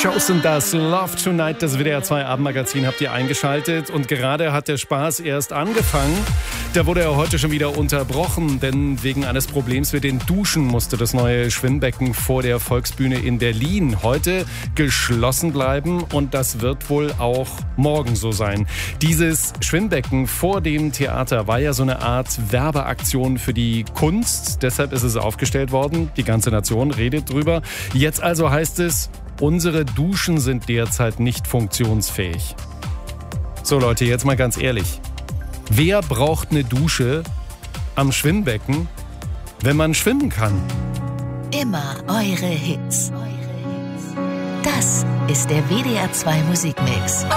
Shows sind das. Love Tonight, das WDR 2 Abendmagazin habt ihr eingeschaltet. Und gerade hat der Spaß erst angefangen. Da wurde er heute schon wieder unterbrochen, denn wegen eines Problems mit den Duschen musste das neue Schwimmbecken vor der Volksbühne in Berlin heute geschlossen bleiben. Und das wird wohl auch morgen so sein. Dieses Schwimmbecken vor dem Theater war ja so eine Art Werbeaktion für die Kunst. Deshalb ist es aufgestellt worden. Die ganze Nation redet drüber. Jetzt also heißt es, unsere Duschen sind derzeit nicht funktionsfähig. So Leute, jetzt mal ganz ehrlich. Wer braucht eine Dusche am Schwimmbecken, wenn man schwimmen kann? Immer eure Hits. Das ist der WDR 2 Musikmix.